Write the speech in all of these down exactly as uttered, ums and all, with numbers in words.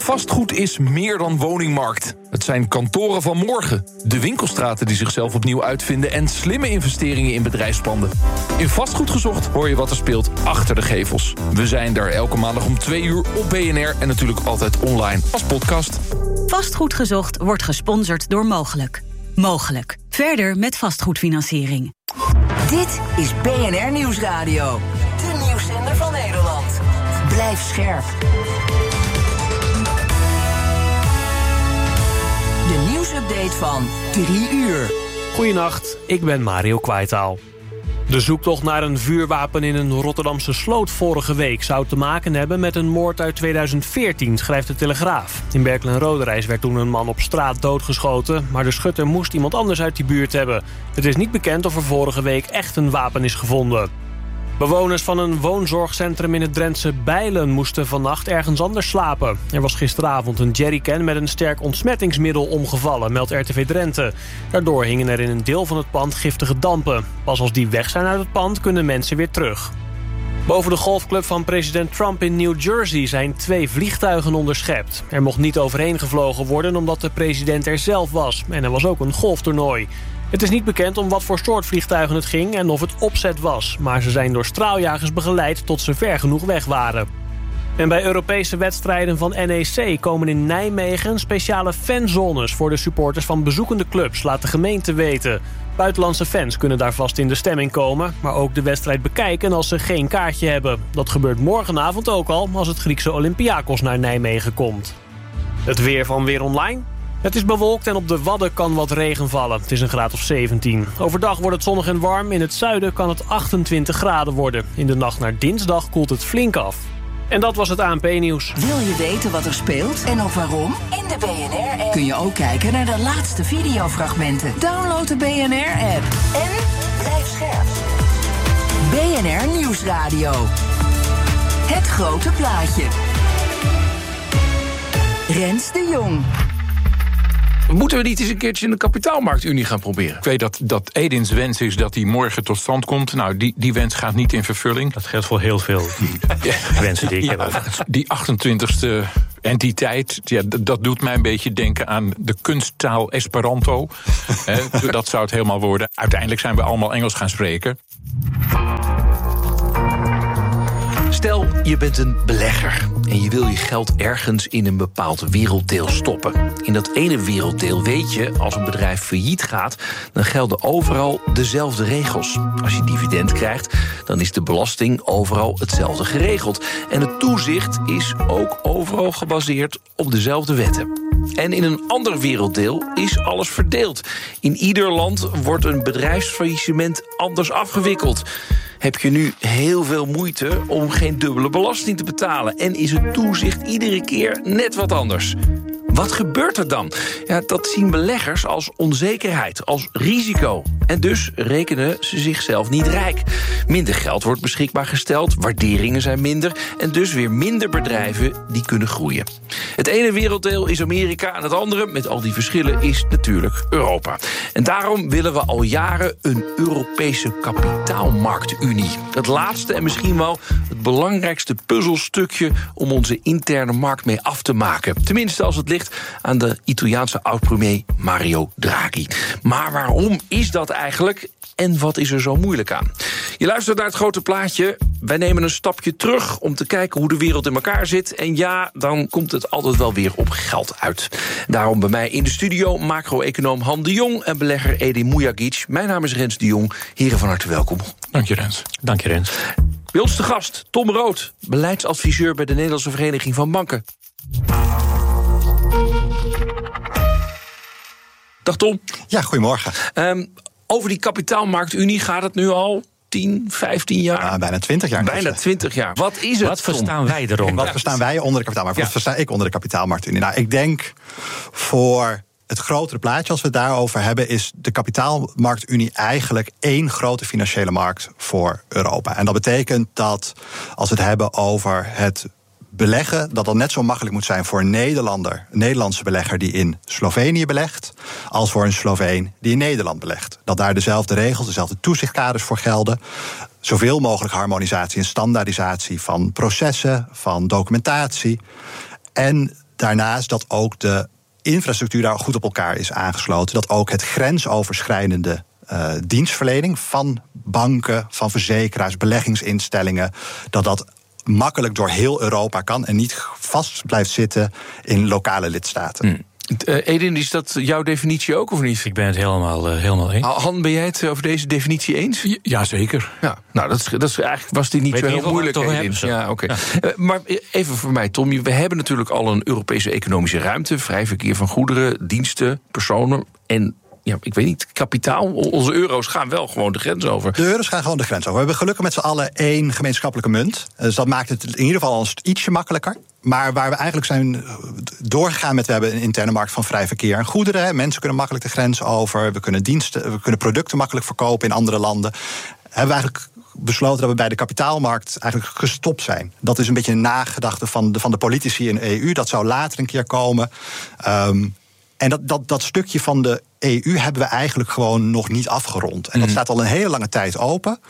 Vastgoed is meer dan woningmarkt. Het zijn kantoren van morgen, de winkelstraten die zichzelf opnieuw uitvinden en slimme investeringen in bedrijfspanden. In Vastgoed Gezocht hoor je wat er speelt achter de gevels. We zijn daar elke maandag om twee uur op B N R en natuurlijk altijd online als podcast. Vastgoed Gezocht wordt gesponsord door Mogelijk. Mogelijk. Verder met vastgoedfinanciering. Dit is B N R Nieuwsradio. De nieuwszender van Nederland. Blijf scherp. De nieuwsupdate van drie uur. Goedenacht, ik ben Mario Kwaitaal. De zoektocht naar een vuurwapen in een Rotterdamse sloot vorige week zou te maken hebben met een moord uit tweeduizend veertien, schrijft de Telegraaf. In Berkel en Roderijs werd toen een man op straat doodgeschoten, maar de schutter moest iemand anders uit die buurt hebben. Het is niet bekend of er vorige week echt een wapen is gevonden. Bewoners van een woonzorgcentrum in het Drentse Bijlen moesten vannacht ergens anders slapen. Er was gisteravond een jerrycan met een sterk ontsmettingsmiddel omgevallen, meldt R T V Drenthe. Daardoor hingen er in een deel van het pand giftige dampen. Pas als die weg zijn uit het pand kunnen mensen weer terug. Boven de golfclub van president Trump in New Jersey zijn twee vliegtuigen onderschept. Er mocht niet overheen gevlogen worden omdat de president er zelf was. En er was ook een golftoernooi. Het is niet bekend om wat voor soort vliegtuigen het ging en of het opzet was. Maar ze zijn door straaljagers begeleid tot ze ver genoeg weg waren. En bij Europese wedstrijden van N E C komen in Nijmegen speciale fanzones voor de supporters van bezoekende clubs, laat de gemeente weten. Buitenlandse fans kunnen daar vast in de stemming komen, maar ook de wedstrijd bekijken als ze geen kaartje hebben. Dat gebeurt morgenavond ook al als het Griekse Olympiakos naar Nijmegen komt. Het weer van Weer Online. Het is bewolkt en op de Wadden kan wat regen vallen. Het is een graad of zeventien. Overdag wordt het zonnig en warm. In het zuiden kan het achtentwintig graden worden. In de nacht naar dinsdag koelt het flink af. En dat was het A N P-nieuws. Wil je weten wat er speelt en ook waarom? In de B N R-app kun je ook kijken naar de laatste videofragmenten. Download de B N R-app en blijf scherp. B N R Nieuwsradio. Het grote plaatje. Rens de Jong. Moeten we niet eens een keertje in de kapitaalmarktunie gaan proberen? Ik weet dat, dat Edins wens is dat die morgen tot stand komt. Nou, die, die wens gaat niet in vervulling. Dat geldt voor heel veel ja. wensen die ik heb. Ja, die achtentwintigste entiteit, ja, d- dat doet mij een beetje denken aan de kunsttaal Esperanto. He, dat zou het helemaal worden. Uiteindelijk zijn we allemaal Engels gaan spreken. Stel, je bent een belegger en je wil je geld ergens in een bepaald werelddeel stoppen. In dat ene werelddeel weet je, als een bedrijf failliet gaat, dan gelden overal dezelfde regels. Als je dividend krijgt, dan is de belasting overal hetzelfde geregeld. En het toezicht is ook overal gebaseerd op dezelfde wetten. En in een ander werelddeel is alles verdeeld. In ieder land wordt een bedrijfsfaillissement anders afgewikkeld. Heb je nu heel veel moeite om geen dubbele belasting te betalen en is het toezicht iedere keer net wat anders. Wat gebeurt er dan? Ja, dat zien beleggers als onzekerheid, als risico. En dus rekenen ze zichzelf niet rijk. Minder geld wordt beschikbaar gesteld, waarderingen zijn minder en dus weer minder bedrijven die kunnen groeien. Het ene werelddeel is Amerika en het andere, met al die verschillen, is natuurlijk Europa. En daarom willen we al jaren een Europese kapitaalmarktunie. Het laatste en misschien wel het belangrijkste puzzelstukje om onze interne markt mee af te maken. Tenminste als het ligt aan de Italiaanse oud-premier Mario Draghi. Maar waarom is dat eigenlijk en wat is er zo moeilijk aan? Je luistert naar het grote plaatje. Wij nemen een stapje terug om te kijken hoe de wereld in elkaar zit. En ja, dan komt het altijd wel weer op geld uit. Daarom bij mij in de studio macro-econoom Han de Jong en belegger Edin Mujagic. Mijn naam is Rens de Jong. Heren, van harte welkom. Dank je, Rens. Dank je, Rens. Bij ons te gast Tom Rood, beleidsadviseur bij de Nederlandse Vereniging van Banken. Dag Tom. Ja, goedemorgen. Um, over die kapitaalmarktunie gaat het nu al tien, vijftien jaar? Uh, bijna twintig jaar. Bijna twintig jaar. Wat is het, Wat verstaan wij eronder? Wat verstaan wij onder de kapitaalmarkt? Wat ja. versta ik onder de kapitaalmarktunie? Nou, ik denk voor het grotere plaatje, als we het daarover hebben, is de kapitaalmarktunie eigenlijk één grote financiële markt voor Europa. En dat betekent dat als we het hebben over het beleggen, dat dat net zo makkelijk moet zijn voor een Nederlander, een Nederlandse belegger die in Slovenië belegt, als voor een Sloveen die in Nederland belegt. Dat daar dezelfde regels, dezelfde toezichtkaders voor gelden. Zoveel mogelijk harmonisatie en standaardisatie van processen, van documentatie. En daarnaast dat ook de infrastructuur daar goed op elkaar is aangesloten. Dat ook het grensoverschrijdende uh, dienstverlening van banken, van verzekeraars, beleggingsinstellingen, dat dat makkelijk door heel Europa kan en niet vast blijft zitten in lokale lidstaten. Mm. Uh, Edin, is dat jouw definitie ook of niet? Ik ben het helemaal, uh, helemaal eens. Han, ben jij het over deze definitie eens? Ja, ja zeker. Ja, nou, dat is, dat is eigenlijk was die niet Weet zo heel moeilijk. Hebben, ja, oké. Okay. Ja. Uh, maar even voor mij, Tom. We hebben natuurlijk al een Europese economische ruimte, vrij verkeer van goederen, diensten, personen en ja, ik weet niet, kapitaal. Onze euro's gaan wel gewoon de grens over. De euro's gaan gewoon de grens over. We hebben gelukkig met z'n allen één gemeenschappelijke munt. Dus dat maakt het in ieder geval ietsje makkelijker. Maar waar we eigenlijk zijn doorgegaan met, we hebben een interne markt van vrij verkeer en goederen. Mensen kunnen makkelijk de grens over. We kunnen diensten, we kunnen producten makkelijk verkopen in andere landen. Hebben we eigenlijk besloten dat we bij de kapitaalmarkt eigenlijk gestopt zijn. Dat is een beetje een nagedachte van de, van de politici in de E U. Dat zou later een keer komen. Um, En dat, dat, dat stukje van de E U hebben we eigenlijk gewoon nog niet afgerond. En dat staat al een hele lange tijd open.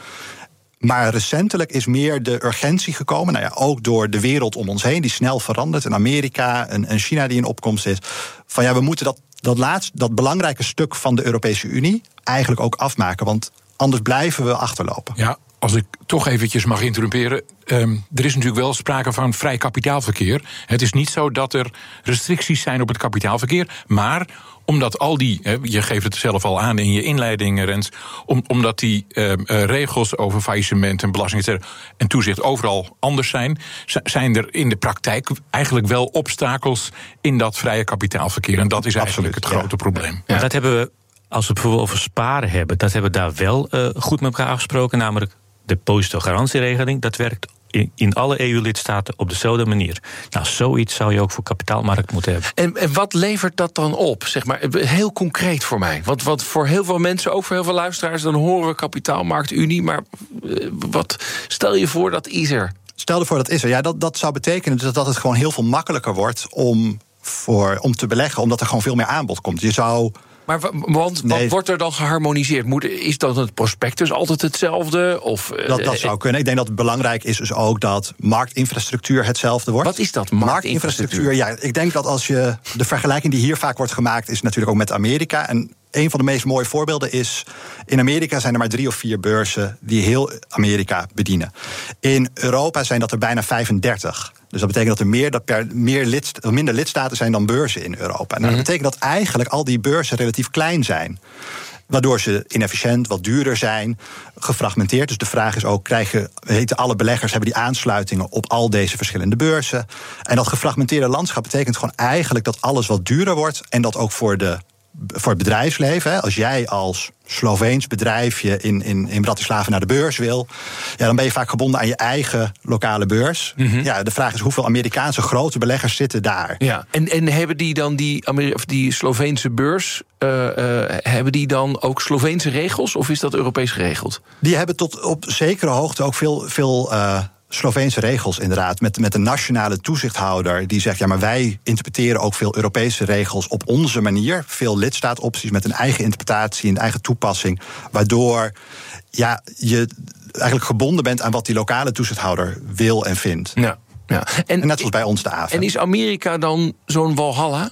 Maar recentelijk is meer de urgentie gekomen, nou ja, ook door de wereld om ons heen, die snel verandert. En Amerika en, en China die in opkomst is. Van ja, we moeten dat, dat laatste, dat belangrijke stuk van de Europese Unie eigenlijk ook afmaken. Want anders blijven we achterlopen. Ja. Als ik toch eventjes mag interrumperen. Um, er is natuurlijk wel sprake van vrij kapitaalverkeer. Het is niet zo dat er restricties zijn op het kapitaalverkeer. Maar omdat al die, he, je geeft het zelf al aan in je inleiding, Rens, om, omdat die uh, uh, regels over faillissement en belasting et cetera, en toezicht overal anders zijn, zijn er in de praktijk eigenlijk wel obstakels in dat vrije kapitaalverkeer. En dat is eigenlijk Absoluut, het grote ja. probleem. Ja. Dat hebben we, als we het bijvoorbeeld over sparen hebben, dat hebben we daar wel uh, goed met elkaar afgesproken, namelijk depositogarantieregeling. Dat werkt in, in alle E U-lidstaten op dezelfde manier. Nou, zoiets zou je ook voor kapitaalmarkt moeten hebben. En, en wat levert dat dan op? Zeg maar, heel concreet voor mij. Want wat voor heel veel mensen, ook voor heel veel luisteraars, dan horen we kapitaalmarktunie. Maar uh, wat stel je voor, dat is er? Stel je voor, dat is er. Ja, dat, dat zou betekenen dat, dat het gewoon heel veel makkelijker wordt om, voor, om te beleggen, omdat er gewoon veel meer aanbod komt. Je zou. Maar want, nee. wat wordt er dan geharmoniseerd? Moet, is dan het prospectus altijd hetzelfde? Of, dat, dat zou kunnen. Ik denk dat het belangrijk is dus ook dat marktinfrastructuur hetzelfde wordt. Wat is dat, marktinfrastructuur? marktinfrastructuur? Ja, ik denk dat als je de vergelijking die hier vaak wordt gemaakt is natuurlijk ook met Amerika. En een van de meest mooie voorbeelden is, in Amerika zijn er maar drie of vier beurzen die heel Amerika bedienen. In Europa zijn dat er bijna vijfendertig. Dus dat betekent dat er meer, dat per, meer lidst, minder lidstaten zijn dan beurzen in Europa. Nou, dat betekent dat eigenlijk al die beurzen relatief klein zijn. Waardoor ze inefficiënt, wat duurder zijn, gefragmenteerd. Dus de vraag is ook, krijgen, weten alle beleggers hebben die aansluitingen op al deze verschillende beurzen. En dat gefragmenteerde landschap betekent gewoon eigenlijk dat alles wat duurder wordt en dat ook voor de voor het bedrijfsleven. Hè. Als jij als Sloveens bedrijfje in, in, in Bratislava naar de beurs wil, ja, dan ben je vaak gebonden aan je eigen lokale beurs. Mm-hmm. Ja, de vraag is hoeveel Amerikaanse grote beleggers zitten daar. Ja. En, en hebben die dan die, Ameri- of die Sloveense beurs, uh, uh, hebben die dan ook Sloveense regels of is dat Europees geregeld? Die hebben tot op zekere hoogte ook veel, veel uh, Sloveense regels inderdaad, met, met een nationale toezichthouder die zegt, ja, maar wij interpreteren ook veel Europese regels op onze manier. Veel lidstaatopties met een eigen interpretatie, een eigen toepassing, waardoor ja, je eigenlijk gebonden bent aan wat die lokale toezichthouder wil en vindt. Ja, ja. En, en net zoals bij ons de A F M. En is Amerika dan zo'n walhalla?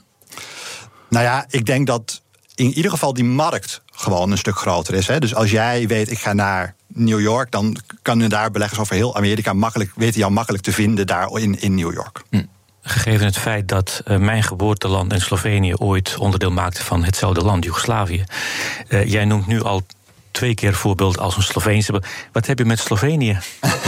Nou ja, ik denk dat in ieder geval die markt gewoon een stuk groter is. Hè. Dus als jij weet, ik ga naar New York, dan kunnen daar beleggers over heel Amerika makkelijk, weten jou makkelijk te vinden daar in, in New York. Hm. Gegeven het feit dat uh, mijn geboorteland en Slovenië ooit onderdeel maakte van hetzelfde land, Joegoslavië. Uh, jij noemt nu al twee keer voorbeeld als een Sloveense. Wat heb je met Slovenië?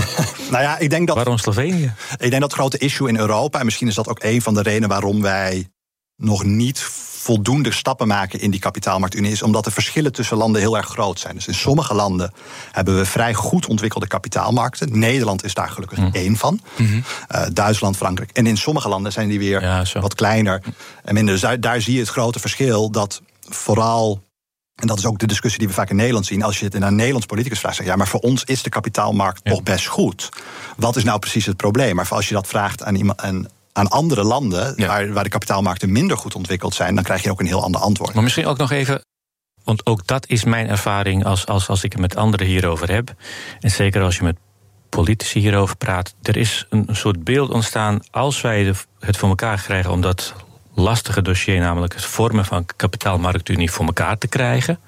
Nou ja, ik denk dat. Waarom Slovenië? Ik denk dat het grote issue in Europa, en misschien is dat ook een van de redenen waarom wij nog niet voldoende stappen maken in die kapitaalmarktunie, is omdat de verschillen tussen landen heel erg groot zijn. Dus in sommige landen hebben we vrij goed ontwikkelde kapitaalmarkten. Nederland is daar gelukkig mm. één van. Mm-hmm. Uh, Duitsland, Frankrijk. En in sommige landen zijn die weer ja, wat kleiner en minder. Dus daar, daar zie je het grote verschil dat vooral, en dat is ook de discussie die we vaak in Nederland zien, als je het in een Nederlands politicus vraagt, zeg ja, maar voor ons is de kapitaalmarkt ja. toch best goed. Wat is nou precies het probleem? Maar als je dat vraagt aan iemand, aan aan andere landen, ja. waar, waar de kapitaalmarkten minder goed ontwikkeld zijn, dan krijg je ook een heel ander antwoord. Maar misschien ook nog even, want ook dat is mijn ervaring als, als, als ik het met anderen hierover heb. En zeker als je met politici hierover praat. Er is een soort beeld ontstaan, als wij het voor elkaar krijgen om dat lastige dossier, namelijk het vormen van kapitaalmarktunie, voor elkaar te krijgen,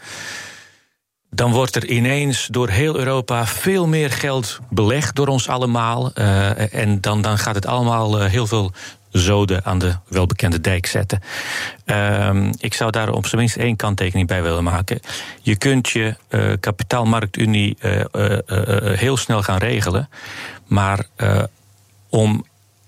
dan wordt er ineens door heel Europa veel meer geld belegd door ons allemaal. Uh, en dan, dan gaat het allemaal uh, heel veel zoden aan de welbekende dijk zetten. Uh, ik zou daar op zijn minst één kanttekening bij willen maken. Je kunt je uh, kapitaalmarktunie uh, uh, uh, heel snel gaan regelen, maar uh, om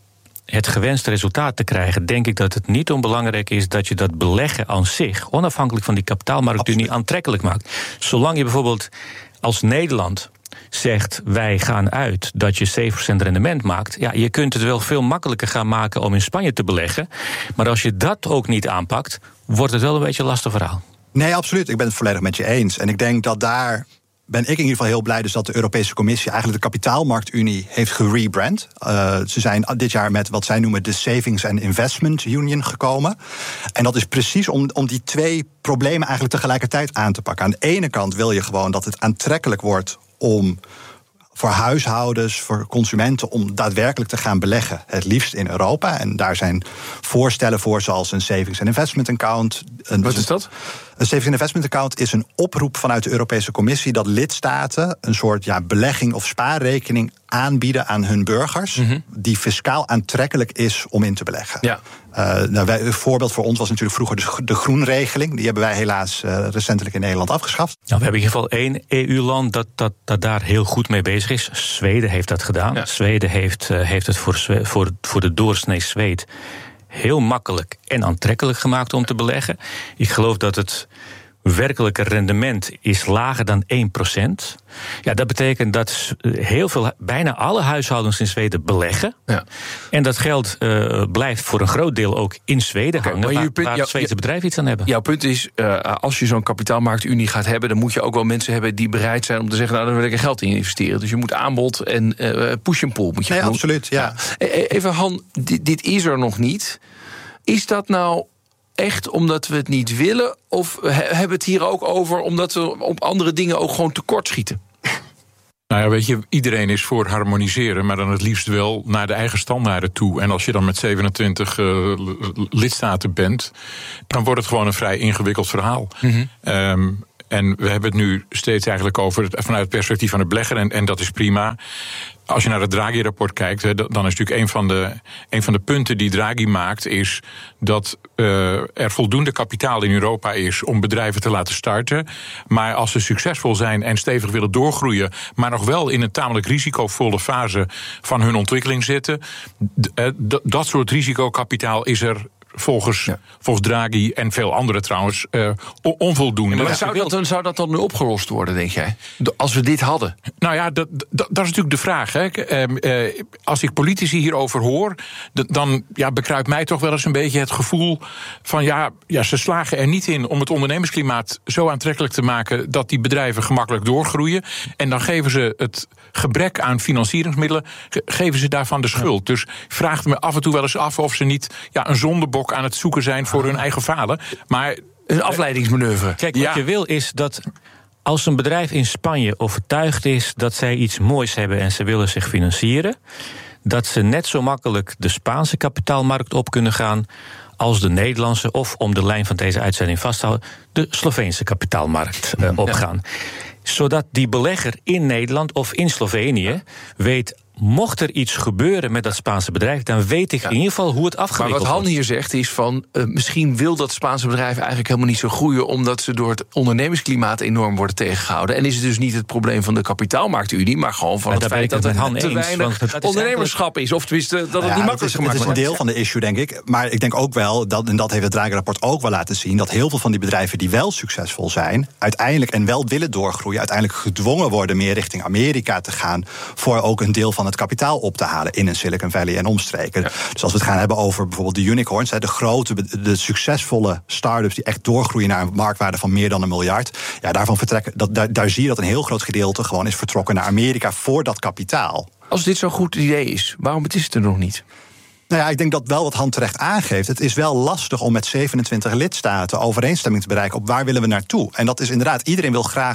het gewenste resultaat te krijgen, denk ik dat het niet onbelangrijk is dat je dat beleggen aan zich, onafhankelijk van die kapitaalmarktunie, aantrekkelijk maakt. Zolang je bijvoorbeeld als Nederland zegt, wij gaan uit dat je zeven procent rendement maakt, ja, je kunt het wel veel makkelijker gaan maken om in Spanje te beleggen, maar als je dat ook niet aanpakt, wordt het wel een beetje een lastig verhaal. Nee, absoluut. Ik ben het volledig met je eens. En ik denk dat daar ben ik in ieder geval heel blij dus dat de Europese Commissie eigenlijk de kapitaalmarktunie heeft gerebrand. Uh, ze zijn dit jaar met wat zij noemen de Savings and Investment Union gekomen. En dat is precies om, om die twee problemen eigenlijk tegelijkertijd aan te pakken. Aan de ene kant wil je gewoon dat het aantrekkelijk wordt om voor huishoudens, voor consumenten, om daadwerkelijk te gaan beleggen. Het liefst in Europa. En daar zijn voorstellen voor, zoals een Savings and Investment Account. Een, Wat is dat? Een Savings and Investment Account is een oproep vanuit de Europese Commissie dat lidstaten een soort ja, belegging of spaarrekening aanbieden aan hun burgers, mm-hmm. die fiscaal aantrekkelijk is om in te beleggen. Ja. Uh, nou, wij, een voorbeeld voor ons was natuurlijk vroeger de, de groenregeling. Die hebben wij helaas uh, recentelijk in Nederland afgeschaft. Nou, we hebben in ieder geval één E U-land dat, dat, dat daar heel goed mee bezig is. Zweden heeft dat gedaan. Ja. Zweden heeft, uh, heeft het voor, voor, voor de doorsnee Zweed heel makkelijk en aantrekkelijk gemaakt om te beleggen. Ik geloof dat het werkelijke rendement is lager dan één procent. Ja, dat betekent dat heel veel, bijna alle huishoudens in Zweden beleggen. Ja. En dat geld uh, blijft voor een groot deel ook in Zweden okay, hangen, waar, punt, waar het Zweedse bedrijven iets aan hebben. Jouw punt is, uh, als je zo'n kapitaalmarktunie gaat hebben, dan moet je ook wel mensen hebben die bereid zijn om te zeggen, nou, daar wil ik er geld in investeren. Dus je moet aanbod en uh, push and pull moet je nee, doen. Absoluut, ja. ja. Even Han, dit, dit is er nog niet. Is dat nou echt omdat we het niet willen? Of hebben we het hier ook over omdat we op andere dingen ook gewoon tekortschieten? Nou ja, weet je, iedereen is voor harmoniseren, maar dan het liefst wel naar de eigen standaarden toe. En als je dan met zevenentwintig uh, lidstaten bent, dan wordt het gewoon een vrij ingewikkeld verhaal. Mm-hmm. Um, En we hebben het nu steeds eigenlijk over het, vanuit het perspectief van de belegger. En, en dat is prima. Als je naar het Draghi-rapport kijkt, dan is natuurlijk een van de, een van de punten die Draghi maakt, is dat uh, er voldoende kapitaal in Europa is om bedrijven te laten starten. Maar als ze succesvol zijn en stevig willen doorgroeien, maar nog wel in een tamelijk risicovolle fase van hun ontwikkeling zitten, d- d- dat soort risicokapitaal is er volgens, ja. volgens Draghi en veel anderen trouwens uh, onvoldoende. Maar zou dat, dan, zou dat dan nu opgelost worden, denk jij? Als we dit hadden? Nou ja, dat, dat, dat is natuurlijk de vraag. Hè. Uh, uh, als ik politici hierover hoor, dan ja, bekruipt mij toch wel eens een beetje het gevoel van ja, ja, ze slagen er niet in om het ondernemersklimaat zo aantrekkelijk te maken dat die bedrijven gemakkelijk doorgroeien. En dan geven ze het gebrek aan financieringsmiddelen, ge- geven ze daarvan de schuld. Ja. Dus ik vraag me af en toe wel eens af of ze niet ja, een zondebok aan het zoeken zijn voor hun eigen falen. Maar een afleidingsmanoeuvre. Kijk, wat ja. je wil is dat als een bedrijf in Spanje overtuigd is dat zij iets moois hebben en ze willen zich financieren, dat ze net zo makkelijk de Spaanse kapitaalmarkt op kunnen gaan als de Nederlandse, of om de lijn van deze uitzending vast te houden, de Sloveense kapitaalmarkt uh, opgaan. Ja. Zodat die belegger in Nederland of in Slovenië weet, mocht er iets gebeuren met dat Spaanse bedrijf, dan weet ik ja. in ieder geval hoe het afgewikkeld wordt. Maar wat Han hier zegt is van, uh, misschien wil dat Spaanse bedrijf eigenlijk helemaal niet zo groeien, omdat ze door het ondernemersklimaat enorm worden tegengehouden. En is het dus niet het probleem van de kapitaalmarktunie, maar gewoon van ja, het feit dat er Han te eens, weinig het ondernemerschap is. Of tenminste, dat het nou ja, niet makkelijk gemaakt wordt. Het is een deel van de issue, denk ik. Maar ik denk ook wel, dat, en dat heeft het Draghi-rapport ook wel laten zien, dat heel veel van die bedrijven die wel succesvol zijn, uiteindelijk en wel willen doorgroeien, uiteindelijk gedwongen worden meer richting Amerika te gaan, voor ook een deel van het kapitaal op te halen in een Silicon Valley en omstreken. Ja. Dus als we het gaan hebben over bijvoorbeeld de unicorns, de grote, de succesvolle start-ups die echt doorgroeien naar een marktwaarde van meer dan een miljard, ja, daarvan vertrekken, dat, daar, daar zie je dat een heel groot gedeelte gewoon is vertrokken naar Amerika voor dat kapitaal. Als dit zo'n goed idee is, waarom is het er nog niet? Nou ja, ik denk dat wel wat Han terecht aangeeft. Het is wel lastig om met zevenentwintig lidstaten overeenstemming te bereiken op waar willen we naartoe. En dat is inderdaad, iedereen wil graag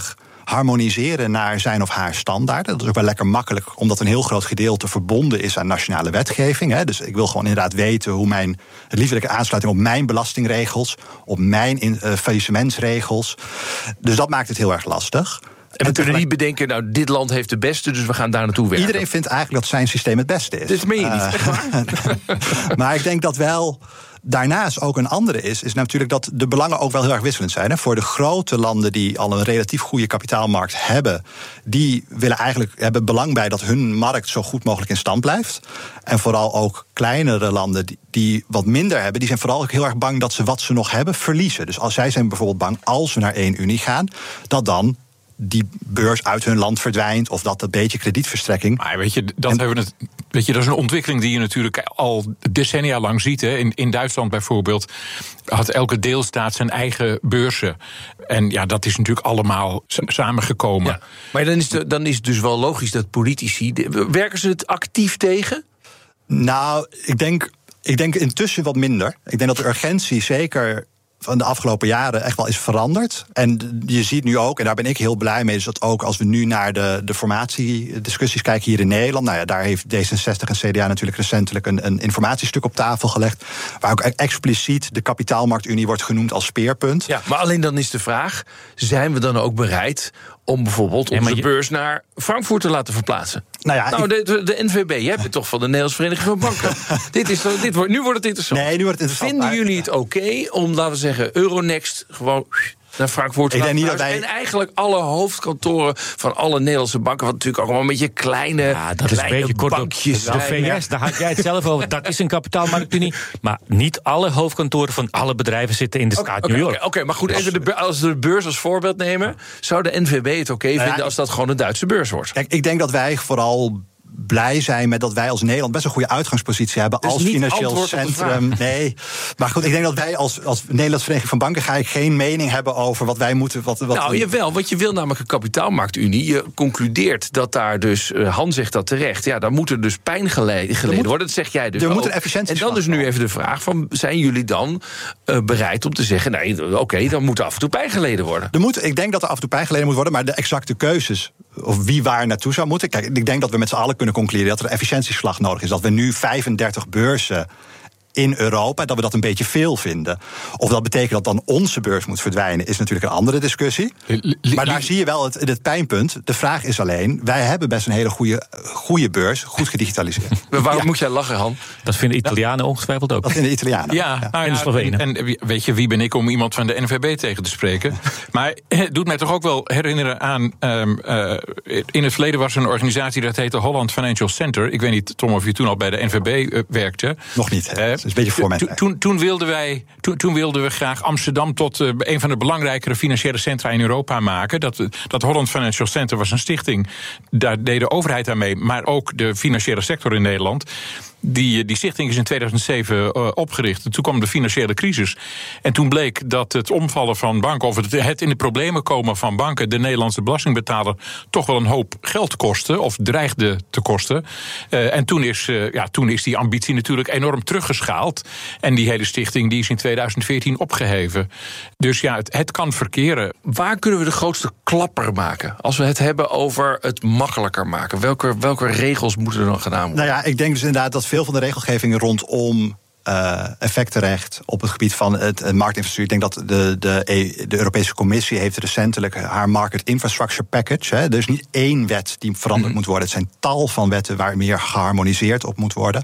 harmoniseren naar zijn of haar standaarden. Dat is ook wel lekker makkelijk, omdat een heel groot gedeelte verbonden is aan nationale wetgeving. Hè. Dus ik wil gewoon inderdaad weten hoe mijn liefelijke aansluiting op mijn belastingregels, op mijn in, uh, faillissementsregels. Dus dat maakt het heel erg lastig. En we kunnen niet bedenken, nou, dit land heeft de beste, dus we gaan daar naartoe werken. Iedereen vindt eigenlijk dat zijn systeem het beste is. Dit meen je niet, uh, echt waar? Maar ik denk dat wel daarnaast ook een andere is, is natuurlijk dat de belangen ook wel heel erg wisselend zijn. Hè. Voor de grote landen die al een relatief goede kapitaalmarkt hebben, die willen eigenlijk hebben belang bij dat hun markt zo goed mogelijk in stand blijft. En vooral ook kleinere landen die, die wat minder hebben, die zijn vooral ook heel erg bang dat ze wat ze nog hebben verliezen. Dus als zij zijn bijvoorbeeld bang, als we naar één unie gaan, dat dan die beurs uit hun land verdwijnt, of dat dat beetje kredietverstrekking. Maar weet je, dat en, hebben we het, weet je, dat is een ontwikkeling die je natuurlijk al decennia lang ziet. Hè. In, in Duitsland bijvoorbeeld had elke deelstaat zijn eigen beurzen. En ja, dat is natuurlijk allemaal samengekomen. Ja, maar dan is, de, dan is het dus wel logisch dat politici, werken ze het actief tegen? Nou, ik denk, ik denk intussen wat minder. Ik denk dat de urgentie zeker van de afgelopen jaren echt wel is veranderd. En je ziet nu ook, en daar ben ik heel blij mee, is dat ook als we nu naar de, de formatiediscussies kijken hier in Nederland, nou ja, daar heeft D zesenzestig en C D A natuurlijk recentelijk een, een informatiestuk op tafel gelegd, waar ook expliciet de kapitaalmarktunie wordt genoemd als speerpunt. Ja, maar alleen dan is de vraag, zijn we dan ook bereid om bijvoorbeeld onze ja, je... beurs naar Frankfurt te laten verplaatsen? Nou, ja, nou ik... de, de, de N V B, je hebt het toch van de Nederlandse Vereniging van Banken. dit is, dit wordt, nu wordt het interessant. Nee, nu wordt het interessant. Vinden jullie het oké okay om, laten we zeggen, Euronext gewoon naar Frankfurt te laten wij... En eigenlijk alle hoofdkantoren van alle Nederlandse banken, wat natuurlijk ook allemaal een beetje kleine, ja, dat kleine is een beetje bankjes kort op de V S, daar had jij het zelf over. Dat is een kapitaalmarktunie. Maar niet alle hoofdkantoren van alle bedrijven zitten in de staat okay, New York. Oké, okay, okay, maar goed, even de, als we de beurs als voorbeeld nemen, zou de N V B het oké okay vinden ja, als dat gewoon een Duitse beurs wordt? Kijk, ik denk dat wij vooral blij zijn met dat wij als Nederland best een goede uitgangspositie hebben dus als financieel centrum. Nee, maar goed, ik denk dat wij als, als Nederlandse Vereniging van Banken ga ik geen mening hebben over wat wij moeten. Wat, wat nou, we... jawel, want je wil namelijk een kapitaalmarktunie. Je concludeert dat daar dus, uh, Han zegt dat terecht, ja, daar moet er dus pijn geleden, geleden moet, worden. Dat zeg jij dus er ook. Moet een efficiëntieslag en dan is nu even de vraag van, zijn jullie dan uh, bereid om te zeggen, nee, oké, okay, dan moet er af en toe pijn geleden worden? Er moet, ik denk dat er af en toe pijn geleden moet worden, maar de exacte keuzes of wie waar naartoe zou moeten. Kijk, ik denk dat we met z'n allen kunnen concluderen dat er een efficiëntieslag nodig is. Dat we nu vijfendertig beurzen in Europa, dat we dat een beetje veel vinden. Of dat betekent dat dan onze beurs moet verdwijnen, is natuurlijk een andere discussie. Maar daar zie je wel het, het pijnpunt. De vraag is alleen, wij hebben best een hele goede, goede beurs, goed gedigitaliseerd. Waarom ja. moet jij lachen, Han? Dat vinden Italianen ongetwijfeld ook. Dat vinden Italianen. Ja, ja. Nou ja, en de Slovenen. En, en weet je, wie ben ik om iemand van de N V B tegen te spreken? Maar het doet mij toch ook wel herinneren aan, Um, uh, in het verleden was er een organisatie dat heette Holland Financial Center. Ik weet niet, Tom, of je toen al bij de N V B uh, werkte. Nog niet, hè? Uh, dat is een beetje voor mij. Toen, toen, wilden wij, toen, toen wilden we graag Amsterdam tot uh, een van de belangrijkere financiële centra in Europa maken. Dat, dat Holland Financial Center was een stichting. Daar deed de overheid aan mee, maar ook de financiële sector in Nederland. Die, die stichting is in tweeduizend zeven uh, opgericht. Toen kwam de financiële crisis. En toen bleek dat het omvallen van banken, of het, het in de problemen komen van banken, de Nederlandse belastingbetaler toch wel een hoop geld kostte, of dreigde te kosten. Uh, en toen is, uh, ja, toen is die ambitie natuurlijk enorm teruggeschaald. En die hele stichting die is in tweeduizend veertien opgeheven. Dus ja, het, het kan verkeren. Waar kunnen we de grootste klapper maken? Als we het hebben over het makkelijker maken. Welke, welke regels moeten er dan gedaan worden? Nou ja, ik denk dus inderdaad dat veel van de regelgeving rondom uh, effectenrecht op het gebied van het, het marktinfrastructuur. Ik denk dat de, de, de Europese Commissie heeft recentelijk haar Market Infrastructure Package. Hè. Er is niet één wet die veranderd mm-hmm. moet worden. Het zijn tal van wetten waar meer geharmoniseerd op moet worden.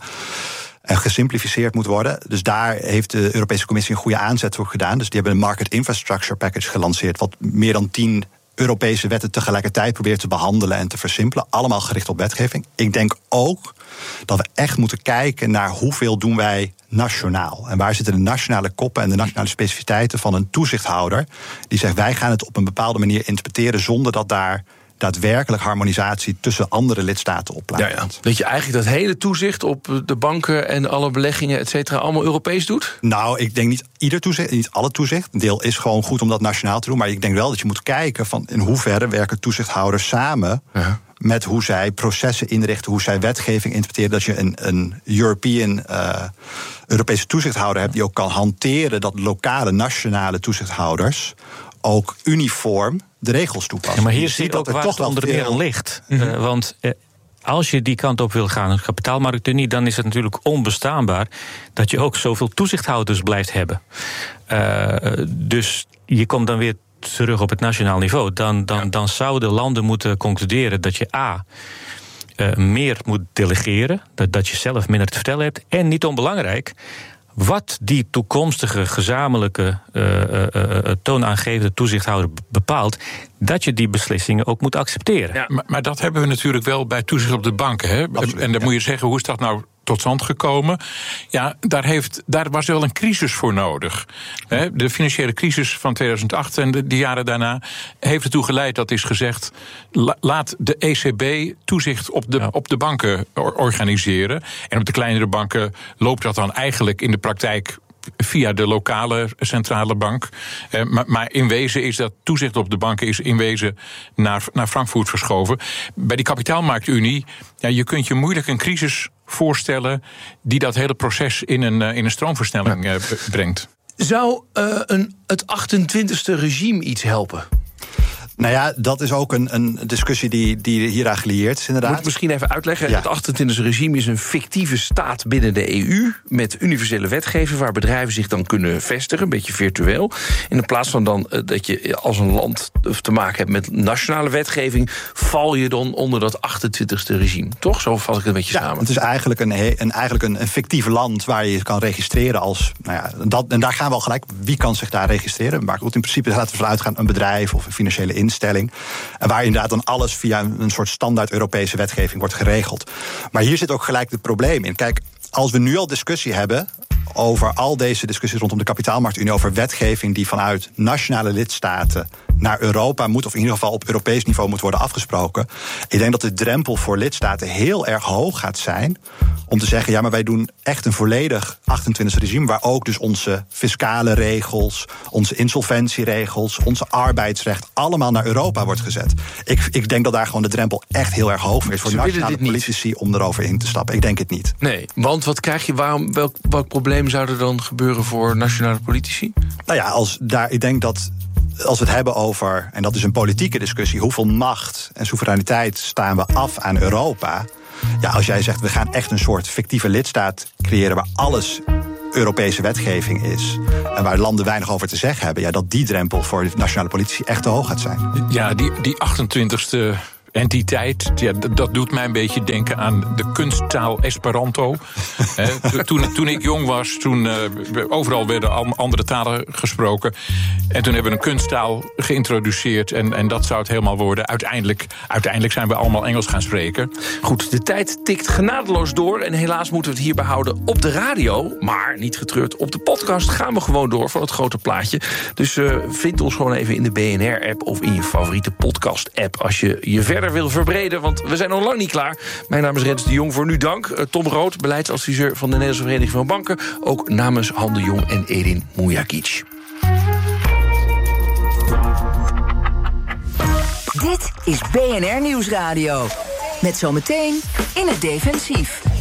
En gesimplificeerd moet worden. Dus daar heeft de Europese Commissie een goede aanzet voor gedaan. Dus die hebben een Market Infrastructure Package gelanceerd, wat meer dan tien Europese wetten tegelijkertijd probeert te behandelen en te versimpelen. Allemaal gericht op wetgeving. Ik denk ook dat we echt moeten kijken naar hoeveel doen wij nationaal. En waar zitten de nationale koppen en de nationale specificiteiten van een toezichthouder die zegt, wij gaan het op een bepaalde manier interpreteren zonder dat daar daadwerkelijk harmonisatie tussen andere lidstaten op plaatsvindt. Ja, ja. Dat je eigenlijk dat hele toezicht op de banken en alle beleggingen, et cetera, allemaal Europees doet? Nou, ik denk niet ieder toezicht, niet alle toezicht. Een deel is gewoon goed om dat nationaal te doen. Maar ik denk wel dat je moet kijken van in hoeverre werken toezichthouders samen ja. met hoe zij processen inrichten, hoe zij wetgeving interpreteren. Dat je een, een European, uh, Europese toezichthouder hebt die ook kan hanteren dat lokale, nationale toezichthouders ook uniform de regels toepassen. Ja, maar hier je zie je ziet ook dat er waar toch het wel onder meer veel- aan ligt. Mm-hmm. Uh, want uh, als je die kant op wil gaan, een kapitaalmarktunie, dan is het natuurlijk onbestaanbaar dat je ook zoveel toezichthouders blijft hebben. Uh, dus je komt dan weer terug op het nationaal niveau. Dan, dan, dan zouden landen moeten concluderen dat je A, uh, meer moet delegeren, dat, dat je zelf minder te vertellen hebt. En niet onbelangrijk, wat die toekomstige gezamenlijke uh, uh, uh, toonaangevende toezichthouder bepaalt, dat je die beslissingen ook moet accepteren. Ja. Maar, maar dat hebben we natuurlijk wel bij toezicht op de banken. Hè? Absoluut, en dan ja. moet je zeggen, hoe is dat nou tot stand gekomen? Ja, daar, heeft, daar was wel een crisis voor nodig. Hè? De financiële crisis van tweeduizend acht en de, de jaren daarna heeft ertoe geleid dat is gezegd, la, laat de E C B toezicht op de, ja. op de banken or, organiseren. En op de kleinere banken loopt dat dan eigenlijk in de praktijk via de lokale centrale bank. Eh, maar, maar in wezen is dat toezicht op de banken is in wezen naar, naar Frankfurt verschoven. Bij die kapitaalmarktunie, ja, je kunt je moeilijk een crisis voorstellen die dat hele proces in een, in een stroomversnelling ja. uh, brengt. Zou uh, een, het achtentwintigste regime iets helpen? Nou ja, dat is ook een, een discussie die, die hieraan gelieerd is, inderdaad. Moet ik misschien even uitleggen. Ja. Het achtentwintigste regime is een fictieve staat binnen de E U met universele wetgeving waar bedrijven zich dan kunnen vestigen, een beetje virtueel. En in plaats van dan uh, dat je als een land te maken hebt met nationale wetgeving, val je dan onder dat achtentwintigste regime. Toch? Zo vat ik het een beetje Ja, samen. het is eigenlijk een, een, eigenlijk een, een fictief land waar je je kan registreren als. Nou ja, dat, en daar gaan we al gelijk. Wie kan zich daar registreren? Maar goed, in principe laten we vanuit gaan een bedrijf of een financiële instelling. En waar inderdaad dan alles via een soort standaard Europese wetgeving wordt geregeld. Maar hier zit ook gelijk het probleem in. Kijk, als we nu al discussie hebben over al deze discussies rondom de kapitaalmarktunie, over wetgeving die vanuit nationale lidstaten naar Europa moet, of in ieder geval op Europees niveau moet worden afgesproken. Ik denk dat de drempel voor lidstaten heel erg hoog gaat zijn om te zeggen, ja, maar wij doen echt een volledig achtentwintigste regime, waar ook dus onze fiscale regels, onze insolventieregels, onze arbeidsrecht allemaal naar Europa wordt gezet. Ik, ik denk dat daar gewoon de drempel echt heel erg hoog is voor Ze willen nationale dit niet. politici om erover in te stappen. Ik denk het niet. Nee, want wat krijg je? Waarom, welk, welk probleem zou er dan gebeuren voor nationale politici? Nou ja, als daar, ik denk dat als we het hebben over, en dat is een politieke discussie, hoeveel macht en soevereiniteit staan we af aan Europa? Ja, als jij zegt, we gaan echt een soort fictieve lidstaat creëren waar alles Europese wetgeving is en waar landen weinig over te zeggen hebben, ja, dat die drempel voor nationale politici echt te hoog gaat zijn. Ja, die, die achtentwintigste entiteit, ja, dat doet mij een beetje denken aan de kunsttaal Esperanto. He, toen, toen ik jong was, toen uh, overal werden andere talen gesproken. En toen hebben we een kunsttaal geïntroduceerd en, en dat zou het helemaal worden. Uiteindelijk, uiteindelijk zijn we allemaal Engels gaan spreken. Goed, de tijd tikt genadeloos door en helaas moeten we het hierbij houden op de radio. Maar niet getreurd, op de podcast gaan we gewoon door van het grote plaatje. Dus uh, vind ons gewoon even in de B N R-app of in je favoriete podcast-app als je je verder wil verbreden, want we zijn nog lang niet klaar. Mijn naam is Rens de Jong, voor nu dank. Uh, Tom Rood, beleidsadviseur van de Nederlandse Vereniging van Banken. Ook namens Han de Jong en Edin Mujagic. Dit is B N R Nieuwsradio. Met zometeen In het Defensief.